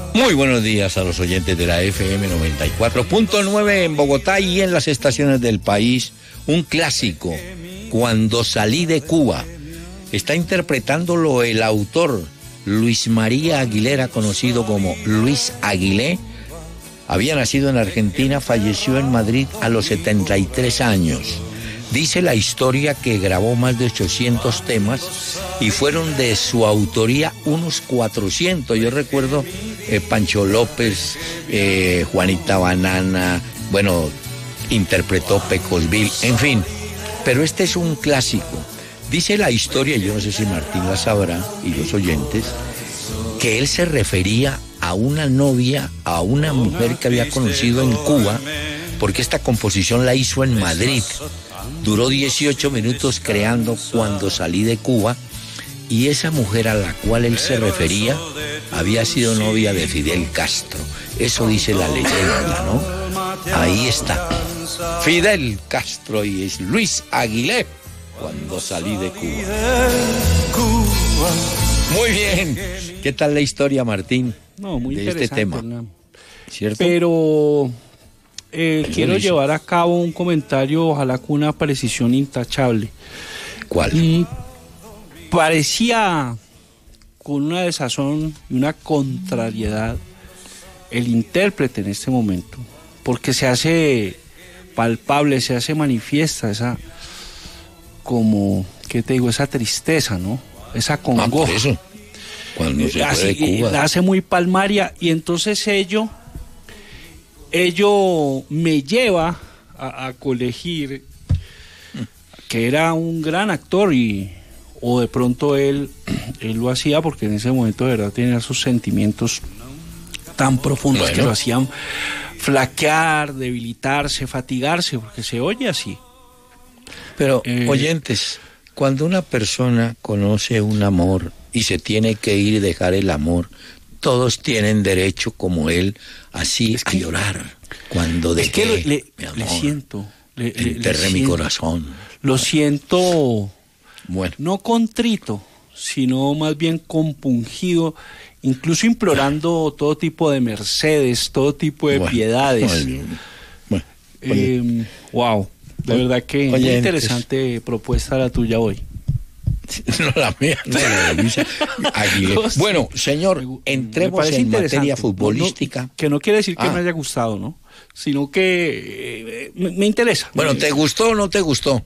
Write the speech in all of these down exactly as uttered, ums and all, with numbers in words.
Muy buenos días a los oyentes de la F M noventa y cuatro punto nueve en Bogotá y en las estaciones del país. Un clásico, Cuando salí de Cuba. Está interpretándolo el autor Luis María Aguilera, conocido como Luis Aguilé. Había nacido en Argentina, falleció en Madrid a los setenta y tres años. Dice la historia que grabó más de ochocientos temas y fueron de su autoría unos cuatrocientos. Yo recuerdo eh, Pancho López, eh, Juanita Banana, bueno, interpretó Pecosville, en fin. Pero este es un clásico. Dice la historia, yo no sé si Martín la sabrá y los oyentes, que él se refería a una novia, a una mujer que había conocido en Cuba, porque esta composición la hizo en Madrid. Duró dieciocho minutos creando Cuando salí de Cuba, y esa mujer a la cual él se refería había sido novia de Fidel Castro. Eso dice la leyenda, ¿no? Ahí está. Fidel Castro y es Luis Aguilé, Cuando salí de Cuba. Muy bien. ¿Qué tal la historia, Martín? No, muy de interesante, este tema? Hernán. ¿Cierto? Pero eh, quiero dice? llevar a cabo un comentario, ojalá con una precisión intachable. ¿Cuál? Y parecía con una desazón y una contrariedad el intérprete en este momento, porque se hace palpable, se hace manifiesta esa, como, ¿qué te digo? Esa tristeza, ¿no? Esa congoja. Ah, por eso. Cuando se fue de Cuba. La hace muy palmaria, y entonces ello, ello me lleva a, a colegir que era un gran actor, y o de pronto él, él lo hacía porque en ese momento de verdad tenía sus sentimientos tan profundos, bueno, que lo hacían flaquear, debilitarse, fatigarse, porque se oye así. Pero, eh, oyentes, cuando una persona conoce un amor y se tiene que ir y dejar el amor, todos tienen derecho, como él, así es que, a llorar. Cuando dejé, es que le, le, mi amor, le siento, le, enterré le mi siento, corazón. Lo siento, bueno, no contrito, sino más bien compungido, incluso implorando todo tipo de mercedes, todo tipo de bueno, piedades. Bueno, bueno, eh, wow, de verdad que oyentes, muy interesante propuesta la tuya hoy. No, la mía, no, la de Luisa Aguilé. Bueno, señor, entremos en materia futbolística. No, que no quiere decir que ah. me haya gustado, ¿no? Sino que eh, me, me interesa. Bueno, ¿te gustó o no te gustó?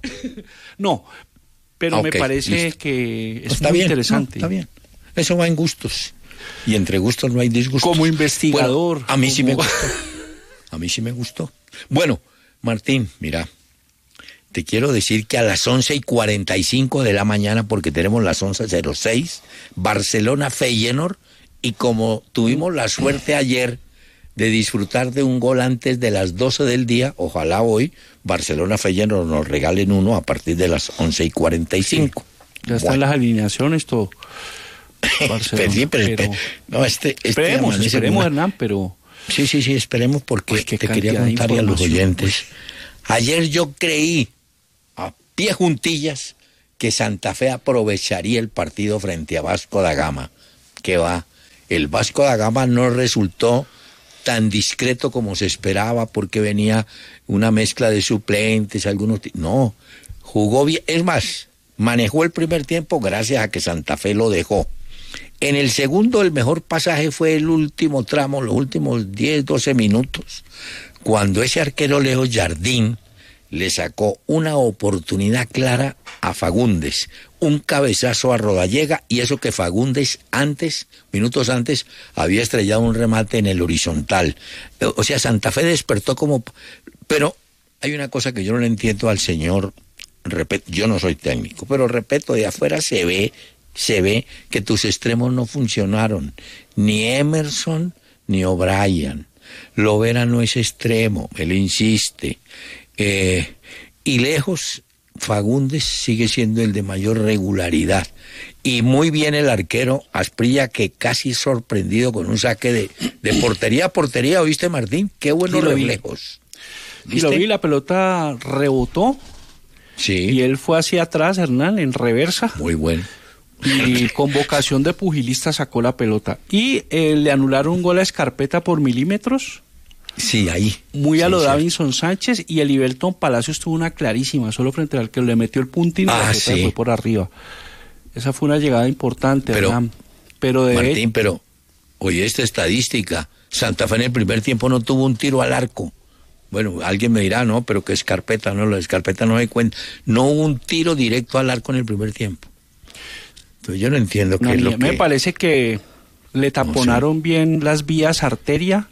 No, pero okay, me parece listo. que es está muy bien, interesante. No, está bien, eso va en gustos. Y entre gustos no hay disgustos. Como investigador. Bueno, a mí como... sí me gustó. A mí sí me gustó. Bueno, Martín, mira, te quiero decir que a las once y cuarenta y cinco de la mañana, porque tenemos las once cero seis, Barcelona-Feyenoord, y como tuvimos la suerte ayer de disfrutar de un gol antes de las doce del día, ojalá hoy Barcelona-Feyenoord nos regalen uno a partir de las once y cuarenta y cinco. Sí, ya están bueno. Las alineaciones, todo. Barcelona, sí, pero, pero, no, este, este esperemos, esperemos, una... Hernán, pero... Sí, sí, sí, esperemos, porque pues te quería contar a los oyentes. Ayer yo creí, a pie juntillas, que Santa Fe aprovecharía el partido frente a Vasco da Gama. Que va, el Vasco da Gama no resultó tan discreto como se esperaba, porque venía una mezcla de suplentes, algunos... No, jugó bien, es más, manejó el primer tiempo gracias a que Santa Fe lo dejó. En el segundo, el mejor pasaje fue el último tramo, los últimos diez, doce minutos, cuando ese arquero Leo Jardín le sacó una oportunidad clara a Fagundes, un cabezazo a Rodallega, y eso que Fagundes antes, minutos antes, había estrellado un remate en el horizontal. O sea, Santa Fe despertó como... Pero hay una cosa que yo no le entiendo al señor, repito, yo no soy técnico, pero repito, de afuera se ve... se ve que tus extremos no funcionaron, ni Emerson ni O'Brien. Lovera no es extremo, él insiste, eh, y lejos Fagundes sigue siendo el de mayor regularidad, y muy bien el arquero Asprilla, que casi sorprendido con un saque de, de portería a portería. ¿Oíste, Martín? Qué buenos sí, reflejos. Y lo vi, la pelota rebotó, sí, y él fue hacia atrás, Hernán, en reversa. Muy bueno. Y con vocación de pugilista sacó la pelota. Y eh, le anularon un gol a Escarpeta por milímetros. Sí, ahí. Muy a sí, lo sí. Davinson Sánchez, y el Ibelton Palacios tuvo una clarísima, solo frente al que le metió el puntín y Ah, la pelota sí. fue por arriba. Esa fue una llegada importante, Pero, ¿verdad? Pero de Martín, pero, oye, esta estadística, Santa Fe en el primer tiempo no tuvo un tiro al arco. Bueno, alguien me dirá, no, pero que Escarpeta, no, la Escarpeta no me cuenta. No hubo un tiro directo al arco en el primer tiempo. Entonces yo no entiendo qué no, es lo me que... parece que le taponaron no sé. bien las vías arteria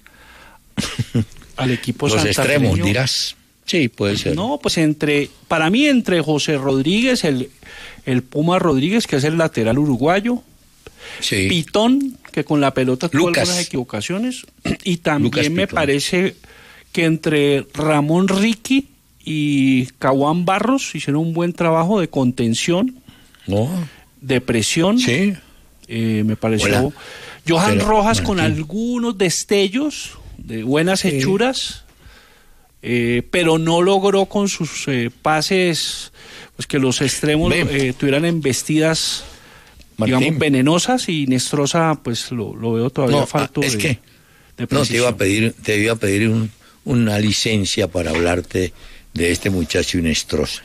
al equipo Los santafeño. extremos, dirás. Sí, puede ser. No, pues entre, para mí entre José Rodríguez, el, el Puma Rodríguez, que es el lateral uruguayo, sí. Pitón, que con la pelota tuvo Lucas. algunas equivocaciones, y también Lucas me Pitón. parece que entre Ramón Ricky y Caguán Barros hicieron un buen trabajo de contención, Oh. de presión. Sí. Eh, me pareció. Hola. Johan Pero, Rojas Martín. con algunos destellos de buenas Sí. hechuras, eh, pero no logró con sus eh, pases, pues que los extremos eh, tuvieran embestidas, Martín. digamos, venenosas, y Nestrosa, pues lo, lo veo todavía No, falto es de, que de no te iba a precisión. pedir, te iba a pedir un, una licencia para hablarte de este muchacho Inestrosa.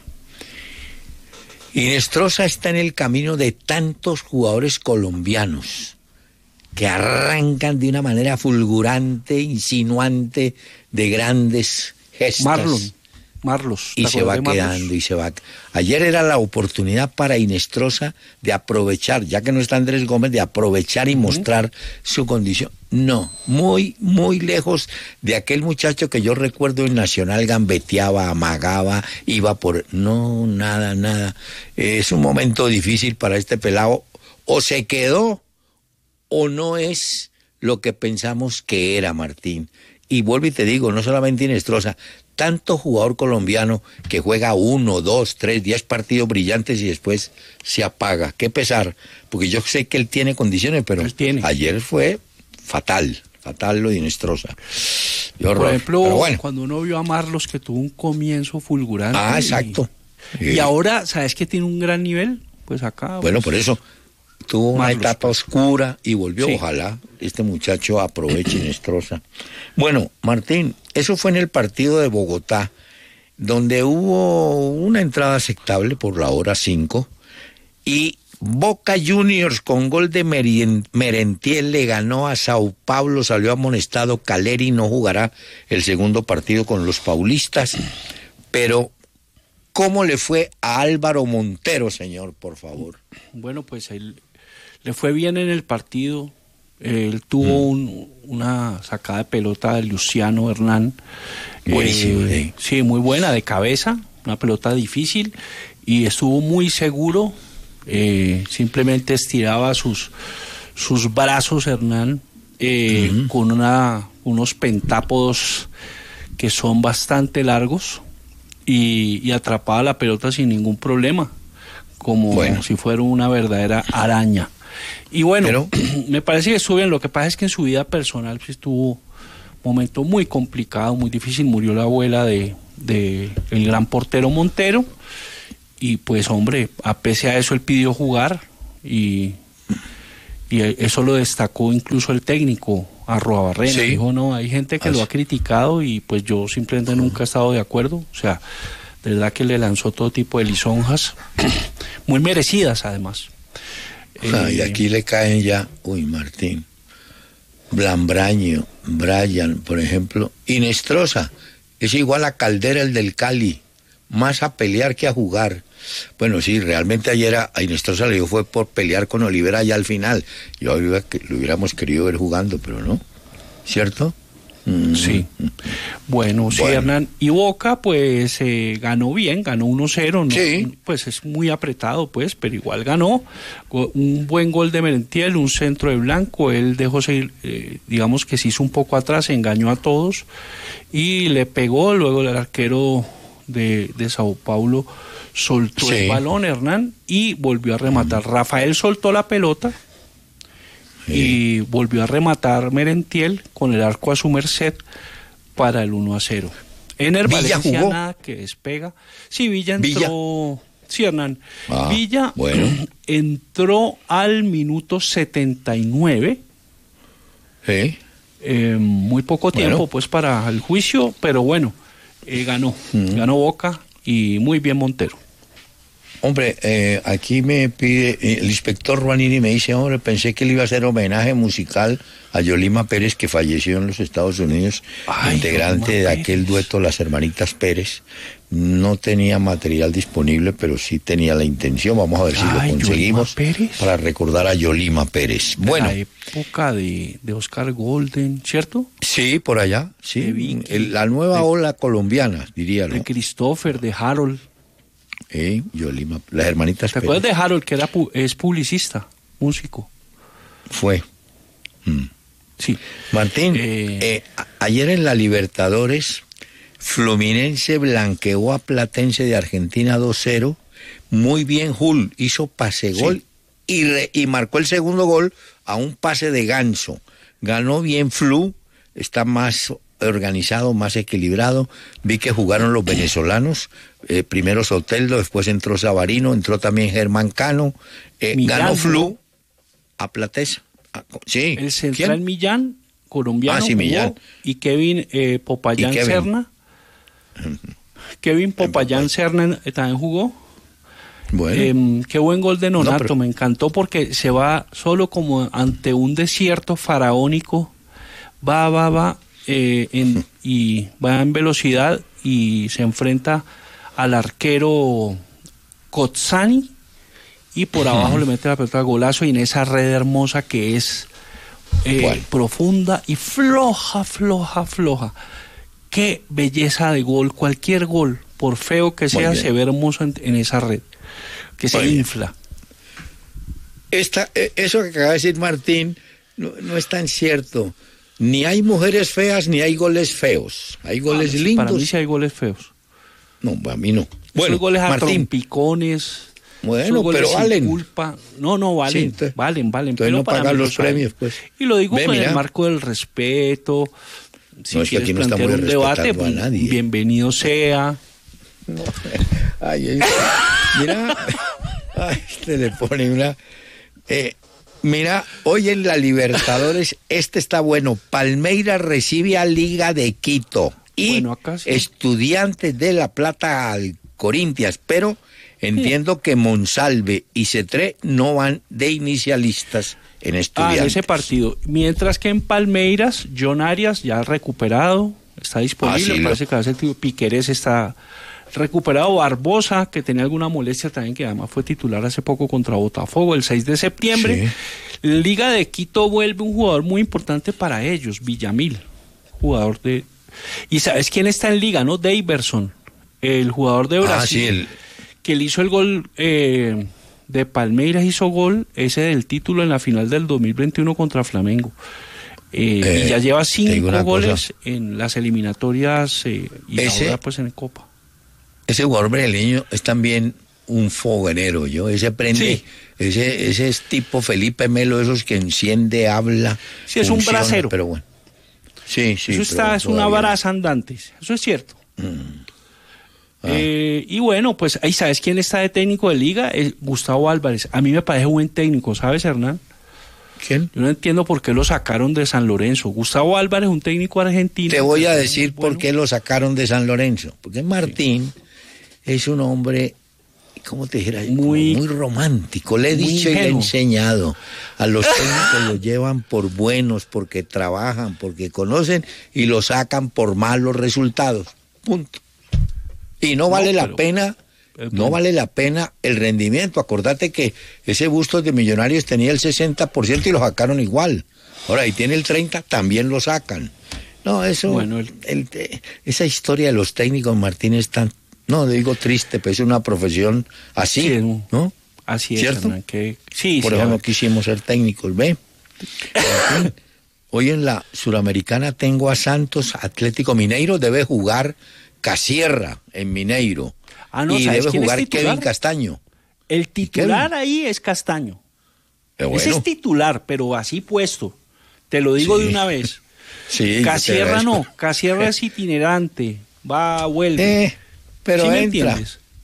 Inestrosa está en el camino de tantos jugadores colombianos que arrancan de una manera fulgurante, insinuante, de grandes gestas. Marlon, Marlos. Y se va quedando y se va. Ayer era la oportunidad para Inestrosa de aprovechar, ya que no está Andrés Gómez, de aprovechar y uh-huh. mostrar su condición. No, muy, muy lejos de aquel muchacho que yo recuerdo en Nacional gambeteaba, amagaba, iba por... No, nada, nada. Es un momento difícil para este pelado. O se quedó o no es lo que pensamos que era, Martín. Y vuelvo y te digo, no solamente Inestrosa, tanto jugador colombiano que juega uno, dos, tres, diez partidos brillantes y después se apaga. Qué pesar, porque yo sé que él tiene condiciones, pero tiene. ayer fue fatal, fatal lo de Inestrosa. Por horror. ejemplo, pero bueno. cuando uno vio a Marlos, que tuvo un comienzo fulgurante. Ah, exacto. Y, y ahora, ¿sabes que tiene un gran nivel? Pues acá... Bueno, pues, por eso tuvo una Marlos. etapa oscura y volvió. Sí. Ojalá este muchacho aproveche Inestrosa. Bueno, Martín, eso fue en el partido de Bogotá, donde hubo una entrada aceptable por la hora cinco, y Boca Juniors con gol de Merentiel le ganó a Sao Paulo, salió amonestado Caleri, no jugará el segundo partido con los paulistas. Pero ¿cómo le fue a Álvaro Montero, señor, por favor? Bueno, pues él le fue bien en el partido. Él tuvo mm. un, una sacada de pelota de Luciano Hernán. Buenísimo, eh, ¿eh? Sí, muy buena, de cabeza, una pelota difícil, y estuvo muy seguro. Eh, simplemente estiraba sus, sus brazos, Hernán, eh, uh-huh. con una, unos pentápodos que son bastante largos, y, y atrapaba la pelota sin ningún problema, como bueno. si fuera una verdadera araña. Y bueno, Pero... me parece que estuvo bien. Lo que pasa es que en su vida personal pues, tuvo un momento muy complicado, muy difícil. Murió la abuela de, de el gran portero Montero, y pues hombre, a pesar de eso él pidió jugar, y, y eso lo destacó incluso el técnico Arruabarrena. Sí. Dijo, no, hay gente que Así. lo ha criticado, y pues yo simplemente nunca he estado de acuerdo. O sea, de verdad que le lanzó todo tipo de lisonjas, muy merecidas además. Ah, y aquí le caen ya, uy, Martín, Blambraño, Brian, por ejemplo, Inestrosa, es igual a Caldera, el del Cali, más a pelear que a jugar. Bueno, sí, realmente ayer a, a Inestrosa le dio fue por pelear con Olivera ya al final. Yo lo hubiéramos querido ver jugando, pero no, ¿cierto? Sí. Bueno, sí, bueno. Hernán. Y Boca, pues, eh, ganó bien, ganó uno cero, ¿no? Sí. Pues es muy apretado, pues, pero igual ganó. Un buen gol de Merentiel, un centro de Blanco. Él dejó seguir, eh, digamos que se hizo un poco atrás, engañó a todos y le pegó. Luego el arquero de, de Sao Paulo soltó sí. el balón, Hernán, y volvió a rematar. Mm. Rafael soltó la pelota. Sí. Y volvió a rematar Merentiel con el arco a su merced para el uno a cero. Ener Valencia nada que despega. Sí, Villa entró, Villa. Sí, Hernán. Ah, Villa bueno. entró al minuto setenta y nueve. Sí. Eh, muy poco tiempo, Bueno. pues, para el juicio, pero bueno, eh, ganó. Mm. Ganó Boca y muy bien Montero. Hombre, eh, aquí me pide, eh, el inspector Juanini me dice, hombre, pensé que le iba a hacer homenaje musical a Yolima Pérez, que falleció en los Estados Unidos, Ay, integrante de Pérez. Aquel dueto Las Hermanitas Pérez. No tenía material disponible, pero sí tenía la intención. Vamos a ver si Ay, lo conseguimos para recordar a Yolima Pérez. Bueno. La época de, de Oscar Golden, ¿cierto? Sí, por allá, sí. El, la nueva de, ola colombiana, diría. ¿no? De Christopher, de Harold. Eh, Yolima, las Hermanitas ¿Te acuerdas de Harold, que era pu es publicista, músico? Fue. Mm. Sí. Martín, eh, eh, ayer en la Libertadores, Fluminense blanqueó a Platense de Argentina dos cero. Muy bien, Jul, hizo pase gol sí. y, re, y marcó el segundo gol a un pase de Ganso. Ganó bien Flu, está más organizado, más equilibrado. Vi que jugaron los venezolanos, eh, primero Soteldo, después entró Savarino, entró también Germán Cano, eh, ganó Flu a Platense. Ah, sí. El central ¿Quién? Millán, colombiano, ah, sí, Millán. y Kevin eh, Popayán y Kevin. Serna. Kevin Popayán Serna también jugó. Bueno. Eh, qué buen gol de Nonato, no, pero... me encantó porque se va solo como ante un desierto faraónico, va, va, va, eh, en, y va en velocidad y se enfrenta al arquero Kotzani y por abajo le mete la pelota al golazo y en esa red hermosa que es eh, bueno. profunda y floja, floja, floja. Qué belleza de gol, cualquier gol, por feo que sea, se ve hermoso en, en esa red, que se Muy infla. Esta, eso que acaba de decir Martín no, no es tan cierto. Ni hay mujeres feas, ni hay goles feos. Hay goles ah, lindos. Para mí sí hay goles feos. No, a mí no. Bueno, esos goles Martín. a trompicones. Bueno, pero valen. Culpa. No, no, valen, sí, entonces, Entonces valen, valen. Entonces pero no para pagar los premios, pues. Y lo digo en el marco del respeto. Si no, es que aquí no estamos un debate, a nadie. Bienvenido sea. No. Ay, ay, mira, ay, te le pone una... Eh, mira, hoy en la Libertadores, este está bueno. Palmeiras recibe a Liga de Quito y bueno, acá sí. Estudiantes de La Plata al Corinthians, pero entiendo sí. que Monsalve y Cetré no van de inicialistas en Estudiantes. Ah, en ese partido. Mientras que en Palmeiras, John Arias ya recuperado, está disponible, ah, sí, parece lo... que hace el Piquerés está recuperado. Barbosa, que tenía alguna molestia también, que además fue titular hace poco contra Botafogo, el seis de septiembre. Sí. Liga de Quito vuelve un jugador muy importante para ellos, Villamil, jugador de... ¿Y sabes quién está en Liga, no? Daverson, el jugador de Brasil, ah, sí, el... que le hizo el gol... Eh, de Palmeiras hizo gol, ese del título en la final del dos mil veintiuno contra Flamengo. Eh, eh, y ya lleva cinco goles cosa. en las eliminatorias eh, y ese, ahora pues en Copa. Ese jugador brasileño es también un fogonero, yo ese prende, sí. ese, ese es tipo Felipe Melo, esos que enciende, habla. Sí, es funciona, un brasero. Pero bueno. Sí, sí. Eso está, es una brasa andante, eso es cierto. Mm. Ah. Eh, y bueno, pues ahí sabes quién está de técnico de Liga, es Gustavo Álvarez. A mí me parece buen técnico, ¿sabes, Hernán? ¿Quién? Yo no entiendo por qué lo sacaron de San Lorenzo. Gustavo Álvarez, un técnico argentino. Te voy a decir bueno. por qué lo sacaron de San Lorenzo. Porque Martín sí. es un hombre, ¿cómo te dijera? Muy, muy romántico. Le he dicho y le he enseñado. A los técnicos los llevan por buenos, porque trabajan, porque conocen y lo sacan por malos resultados. Punto. Y no vale no, la pena, no vale la pena el rendimiento. Acordate que ese Bustos de Millonarios tenía el sesenta por ciento y lo sacaron igual. Ahora, ahí tiene el treinta por ciento, también lo sacan. No, eso, bueno, el... El, esa historia de los técnicos, Martín, es tan, no digo triste, pero es una profesión así, sí, ¿no? Así es, ¿cierto? Hernán, que, sí, Por sí, eso no quisimos ser técnicos, ¿ve? Martín, hoy en la Suramericana tengo a Santos, Atlético Mineiro, debe jugar Casierra en Mineiro. Ah, no, y debe jugar Kevin Castaño. El titular ahí es Castaño. Bueno. Ese es titular, pero así puesto. Te lo digo sí. de una vez. Sí, Casierra no, Casierra es itinerante, va, vuelve. Eh, pero ¿Sí entra.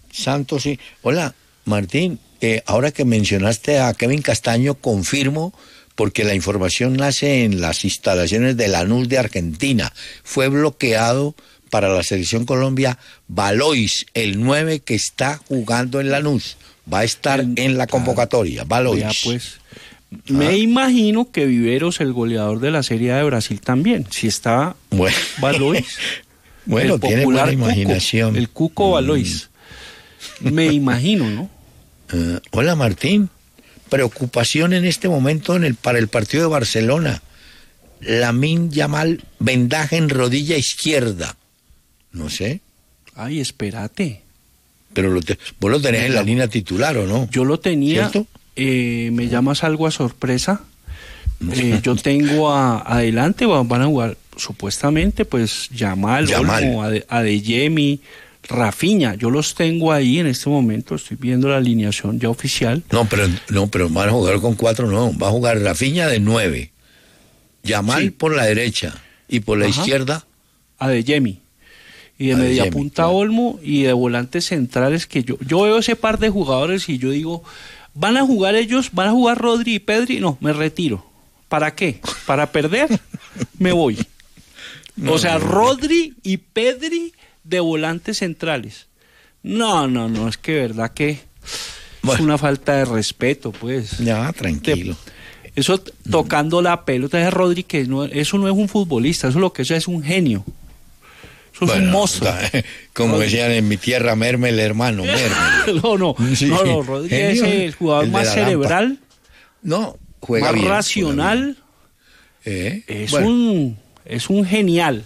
Santos, sí. Hola, Martín, eh, ahora que mencionaste a Kevin Castaño, confirmo, porque la información nace en las instalaciones de Lanús de Argentina. Fue bloqueado para la Selección Colombia Valois, el nueve que está jugando en Lanús. Va a estar en, en la convocatoria, Valois. Ya pues, me ¿Ah? imagino que Viveros, el goleador de la Serie A de Brasil también, si está bueno. Valois. Bueno, el tiene buena imaginación. Cuco, el Cuco Valois. Mm. Me imagino, ¿no? Uh, hola, Martín. Preocupación en este momento en el, para el partido de Barcelona. Lamine Yamal, vendaje en rodilla izquierda. No sé. Ay, espérate. Pero lo te, vos lo tenés en la línea titular, ¿o no? Yo lo tenía. Eh, ¿Me llamas algo a sorpresa? Eh, yo tengo a, adelante, van a jugar supuestamente, pues, Yamal, Yamal. Olmo, Ade, Adeyemi, Rafinha. Yo los tengo ahí en este momento, estoy viendo la alineación ya oficial. No, pero no, pero van a jugar con cuatro, no. Va a jugar Rafinha de nueve. Yamal sí. por la derecha y por la Ajá. izquierda Adeyemi. Y de media Adeyemi, punta claro. Olmo, y de volantes centrales que yo yo veo ese par de jugadores y yo digo, ¿van a jugar ellos? ¿Van a jugar Rodri y Pedri? No, me retiro. ¿Para qué? ¿Para perder? Me voy. No, o sea, no, no. Rodri y Pedri de volantes centrales. No, no, no, es que verdad que bueno. es una falta de respeto, pues. Ya, tranquilo. Te, eso tocando la pelota de Rodri, que no, eso no es un futbolista, eso lo que eso es un genio. Eso bueno, es un monstruo. Como Rodri. Decían en mi tierra, Merme el hermano, Merme. no, no, sí. no, no, Rodri genio, es el jugador el más cerebral. Lampa. No, juega más bien, racional. ¿Eh? Es bueno. un es un genial.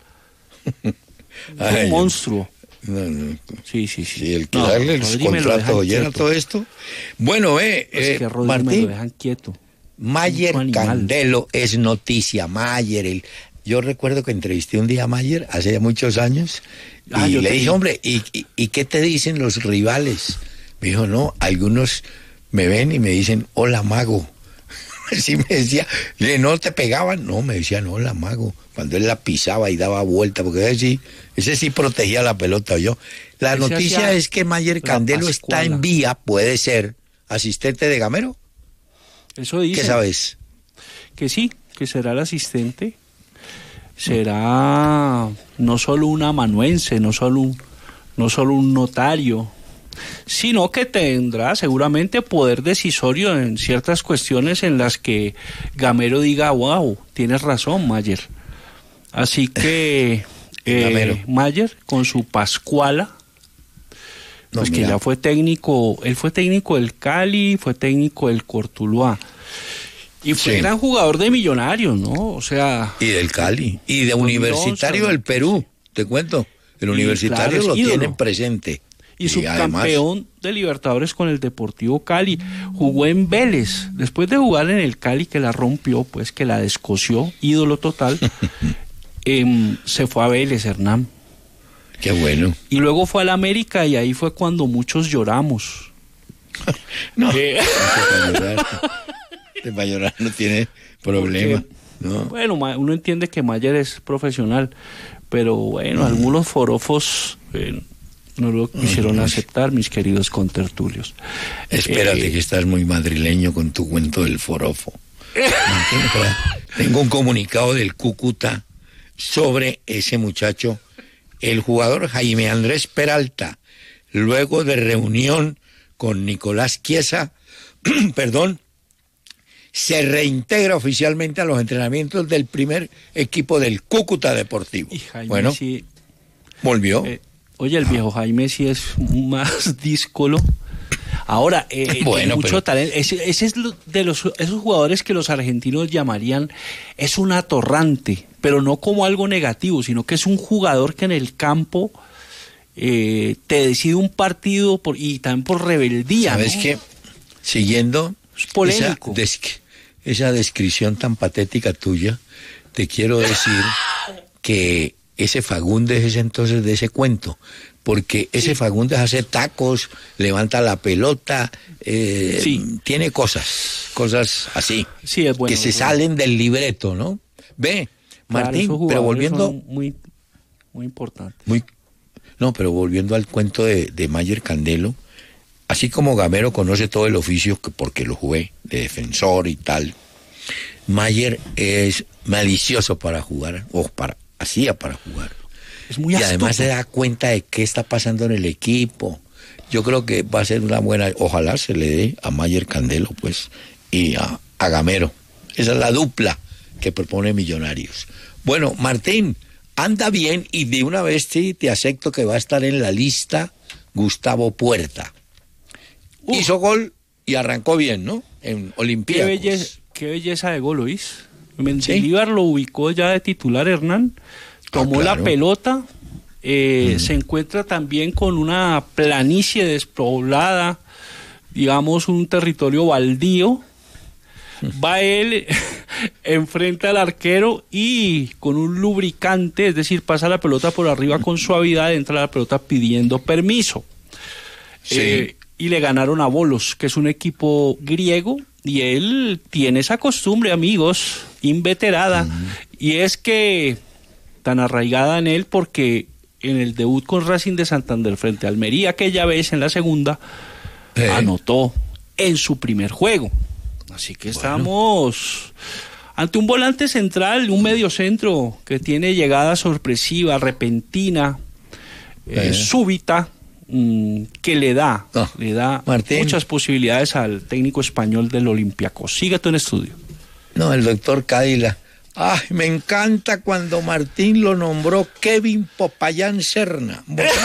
Ay, un monstruo. No, no. Sí, sí, sí. sí el que no, darle el contrato llena todo esto. Bueno, eh, es que eh Martín, me lo dejan quieto. Mayer Candelo es noticia. Mayer, el, yo recuerdo que entrevisté un día a Mayer hace muchos años y ah, le dije, hombre, ¿y, y, ¿y qué te dicen los rivales? Me dijo, no, algunos me ven y me dicen, hola, mago. Sí me decía, no te pegaban, no, me decían, hola, mago, cuando él la pisaba y daba vuelta, porque ese sí, ese sí protegía la pelota, yo. La ese noticia es que Mayer Candelo está en vía, puede ser, asistente de Gamero. Eso dice. ¿Qué sabes? Que sí, que será el asistente, será no solo un amanuense, no solo un, no solo un notario, sino que tendrá seguramente poder decisorio en ciertas cuestiones en las que Gamero diga, wow, tienes razón, Mayer. Así que eh, Mayer con su Pascuala, no, pues que ya fue técnico, él fue técnico del Cali, fue técnico del Cortuluá. Y fue sí. gran jugador de Millonarios, ¿no? O sea... Y del Cali, y de Universitario del Perú, te cuento. El Universitario claro, lo ídolo. Tienen presente. Y, y subcampeón además... de Libertadores con el Deportivo Cali. Jugó en Vélez. Después de jugar en el Cali, que la rompió, pues que la descoció, ídolo total, eh, se fue a Vélez, Hernán. Qué bueno. Y luego fue al América y ahí fue cuando muchos lloramos. no, eh... no para llorar. Para llorar no tiene problema. Porque, no. Bueno, uno entiende que Mayer es profesional, pero bueno, mm. algunos forofos... Eh, no lo quisieron uh-huh. aceptar, mis queridos contertulios. Espérate, eh, que estás muy madrileño con tu cuento del forofo. Tengo un comunicado del Cúcuta sobre ese muchacho, el jugador Jaime Andrés Peralta, luego de reunión con Nicolás Chiesa, perdón, se reintegra oficialmente a los entrenamientos del primer equipo del Cúcuta Deportivo. Y Jaime, bueno, sí, volvió. Eh, Oye, el viejo Jaime sí es más díscolo. Ahora, eh, bueno, mucho pero... talento. Ese, ese es de los esos jugadores que los argentinos llamarían, es un atorrante, pero no como algo negativo, sino que es un jugador que en el campo eh, te decide un partido por, y también por rebeldía. ¿Sabes ¿no? qué? Siguiendo es polémico. Esa, des- esa descripción tan patética tuya, te quiero decir que ese Fagundes es entonces de ese cuento, porque ese sí. Fagundes hace tacos, levanta la pelota, eh, sí. tiene cosas, cosas así, sí, es bueno, que se bueno. salen del libreto, ¿no? Ve, claro, Martín, pero volviendo... Muy, muy importante. Muy, No, pero volviendo al cuento de, de Mayer Candelo, así como Gamero conoce todo el oficio, porque lo jugué, de defensor y tal, Mayer es malicioso para jugar, o para, hacía para jugar. Es muy y astuto. Además se da cuenta de qué está pasando en el equipo. Yo creo que va a ser una buena, ojalá se le dé a Mayer Candelo, pues, y a, a Gamero. Esa es la dupla que propone Millonarios. Bueno, Martín, anda bien, y de una vez sí te acepto que va a estar en la lista Gustavo Puerta. Uh. Hizo gol y arrancó bien, ¿no? En Olympiacos. Qué belleza, qué belleza de gol, Luis. Mendilibar ¿Sí? Lo ubicó ya de titular, Hernán. Tomó ah, claro. la pelota, eh, mm. se encuentra también con una planicie despoblada, digamos un territorio baldío. Mm. Va él, enfrenta al arquero y con un lubricante, es decir, pasa la pelota por arriba con suavidad, entra la pelota pidiendo permiso. Sí. Eh, y le ganaron a Volos, que es un equipo griego, y él tiene esa costumbre, amigos, inveterada, mm. y es que tan arraigada en él porque en el debut con Racing de Santander frente a Almería aquella vez en la segunda eh. anotó en su primer juego, así que bueno. estamos ante un volante central, un mediocentro que tiene llegada sorpresiva, repentina, eh. Eh, súbita, mmm, que le da oh. le da Martín. muchas posibilidades al técnico español del Olympiacos. Sigue tú en estudio. No, el doctor Cádila. Ay, me encanta cuando Martín lo nombró Kevin Popayán Serna.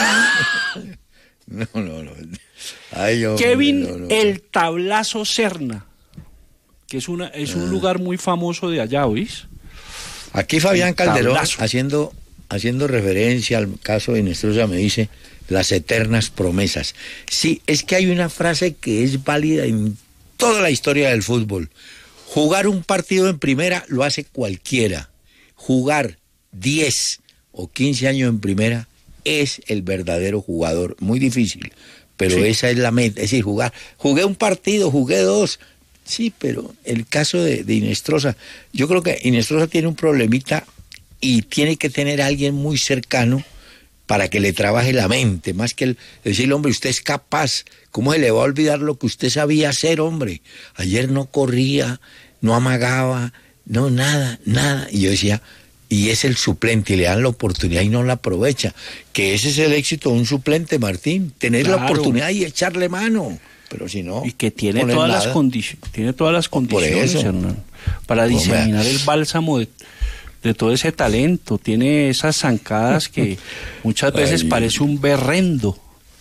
No, no, no. Ay, hombre, Kevin no, no. el Tablazo Serna, que es una es un ah. lugar muy famoso de allá, ¿oís? Aquí Fabián Calderón, haciendo, haciendo referencia al caso de Inestrosa, me dice las eternas promesas. Sí, es que hay una frase que es válida en toda la historia del fútbol. Jugar un partido en primera lo hace cualquiera. Jugar diez o quince años en primera es el verdadero jugador. Muy difícil, pero sí. esa es la meta. Es decir, jugar. Jugué un partido, jugué dos. Sí, pero el caso de, de Inestrosa, yo creo que Inestrosa tiene un problemita y tiene que tener a alguien muy cercano para que le trabaje la mente, más que el decirle, hombre, usted es capaz. ¿Cómo se le va a olvidar lo que usted sabía hacer, hombre? Ayer no corría, no amagaba, no, nada, nada. Y yo decía, y es el suplente, y le dan la oportunidad y no la aprovecha. Que ese es el éxito de un suplente, Martín, tener claro. la oportunidad y echarle mano. Pero si no... Y que tiene todas nada. las condiciones, tiene todas las condiciones, Hernán, para diseminar hombre. el bálsamo de... de todo ese talento, tiene esas zancadas que muchas veces Ay, parece un berrendo.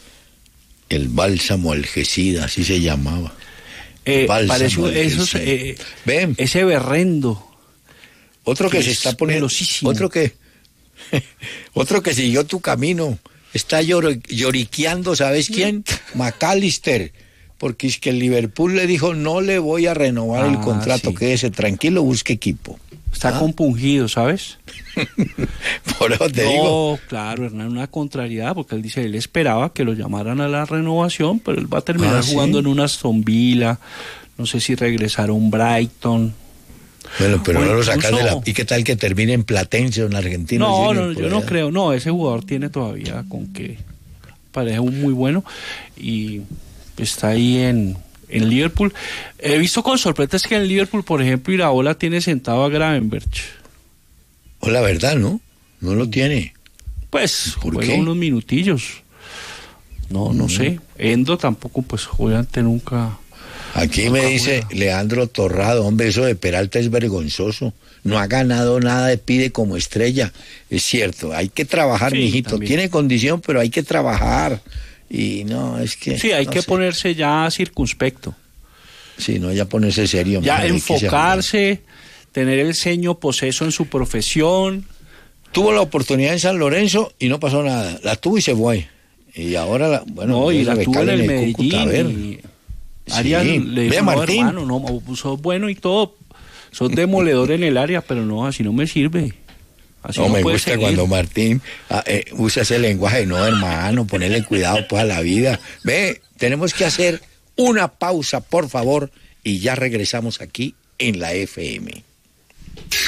El bálsamo Algecida, así se llamaba. Eh, parece esos, eh, Ven. ese berrendo. Otro que, que se está poniendo, velocísimo. otro que, otro que siguió tu camino, está llor, lloriqueando, ¿sabes quién? McAllister, porque es que el Liverpool le dijo, no le voy a renovar ah, el contrato, sí. quédese tranquilo, busque equipo. Está ¿Ah? compungido, ¿sabes? Por eso te no, digo. Claro, Hernán, una contrariedad, porque él dice, él esperaba que lo llamaran a la renovación, pero él va a terminar ah, jugando ¿sí? en un Aston Villa, no sé si regresar a un Brighton. Bueno, pero o no lo sacas de la... ¿Y qué tal que termine en Platense o en Argentina? No, no, yo no creo, no, ese jugador tiene todavía con que parece un muy bueno y está ahí en... en Liverpool. He visto con sorpresa que en Liverpool, por ejemplo, Iraola tiene sentado a Gravenberch. O la verdad, ¿no? No lo tiene. Pues, juega unos minutillos. No, no, no sé. Endo tampoco, pues, obviamente nunca... Aquí nunca me dice juega. Leandro Torrado, hombre, eso de Peralta es vergonzoso. No ha ganado nada de Pide como estrella. Es cierto, hay que trabajar, sí, mijito. También. Tiene condición, pero hay que trabajar. Y no, es que... Sí, hay no que sé. ponerse ya circunspecto. Sí, no, ya ponerse serio. Ya man, enfocarse, tener el ceño poseso en su profesión. Tuvo la oportunidad en San Lorenzo y no pasó nada. La tuvo y se fue. Y ahora, la, bueno... No, y la tuvo en el, el Medellín. Cúcuta, a ver. Y Arias sí. le dijo, no, Martín. hermano, no, sos bueno y todo, sos demoledor en el área, pero no, así no me sirve. Así no, no me gusta seguir. Cuando Martín ah, eh, usa ese lenguaje, no, hermano, ponerle cuidado pues a la vida. Ve, tenemos que hacer una pausa, por favor, y ya regresamos aquí en la F M.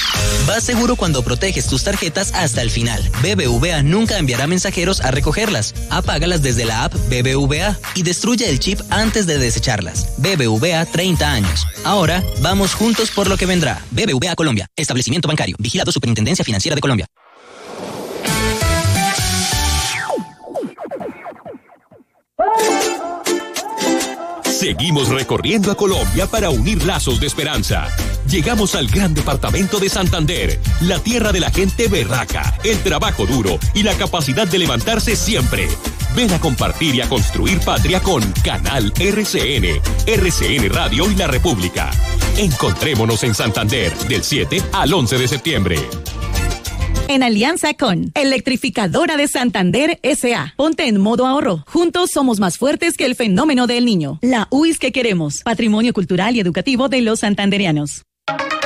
Vas seguro cuando proteges tus tarjetas hasta el final. B B V A nunca enviará mensajeros a recogerlas. Apágalas desde la app B B V A y destruye el chip antes de desecharlas. B B V A treinta años. Ahora, vamos juntos por lo que vendrá. B B V A Colombia. Establecimiento bancario. Vigilado Superintendencia Financiera de Colombia. Seguimos recorriendo a Colombia para unir lazos de esperanza. Llegamos al gran departamento de Santander, la tierra de la gente berraca, el trabajo duro y la capacidad de levantarse siempre. Ven a compartir y a construir patria con Canal R C N, R C N Radio y La República. Encontrémonos en Santander del siete al once de septiembre. En alianza con Electrificadora de Santander S A Ponte en modo ahorro. Juntos somos más fuertes que el fenómeno del niño. La U I S que queremos. Patrimonio cultural y educativo de los santandereanos.